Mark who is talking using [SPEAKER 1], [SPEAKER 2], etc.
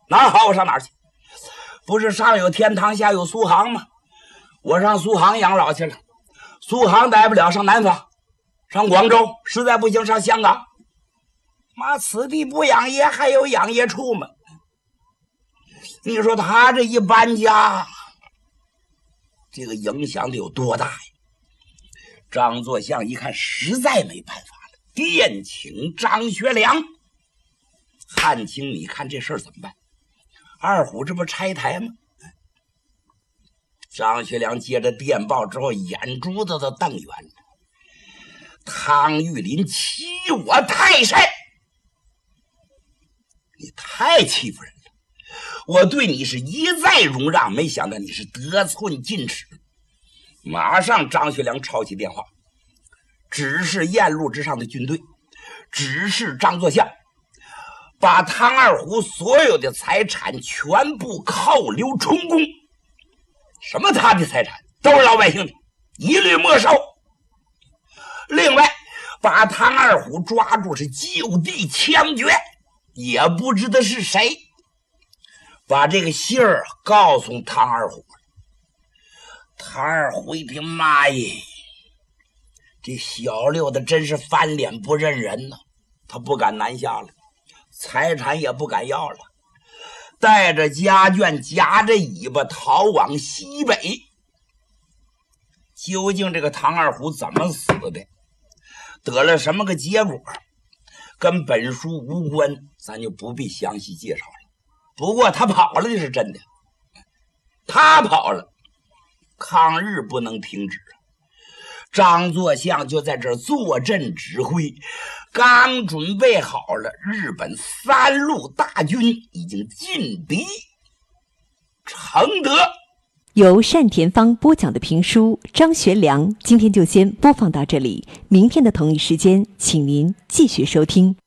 [SPEAKER 1] 哪儿好我上哪儿去？不是上有天堂下有苏杭吗？我上苏杭养老去了，苏杭待不了上南方，上广州，实在不行上香港。妈，此地不养爷还有养爷处吗？你说他这一搬家，这个影响得有多大呀？张作相一看实在没办法了，电请张学良。汉卿，你看这事儿怎么办？二虎这不拆台吗？张学良接着电报之后，眼珠子都瞪圆了。汤玉麟欺我太甚，你太欺负人了！我对你是一再容让，没想到你是得寸进尺。马上张学良抄起电话，指示雁路之上的军队，指示张作相把汤二虎所有的财产全部扣留充公。什么他的财产都是老百姓的，一律没收。另外把汤二虎抓住，是就地枪决，也不知道是谁把这个信儿告诉汤二虎。汤二虎一听，妈耶，这小六的真是翻脸不认人呢，他不敢南下了，财产也不敢要了，带着家眷夹着尾巴逃往西北。究竟这个唐二虎怎么死的，得了什么个结果，跟本书无关，咱就不必详细介绍了。不过他跑了这是真的，他跑了，抗日不能停止。张作相就在这儿坐镇指挥，刚准备好了，日本3路大军已经进敌承德。
[SPEAKER 2] 由单田芳播讲的评书《张学良》，今天就先播放到这里，明天的同一时间，请您继续收听。